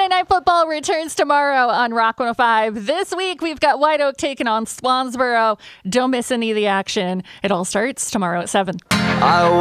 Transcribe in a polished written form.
Monday Night Football returns tomorrow on Rock 105. This week, we've got White Oak taking on Swansboro. Don't miss any of the action. It all starts tomorrow at 7.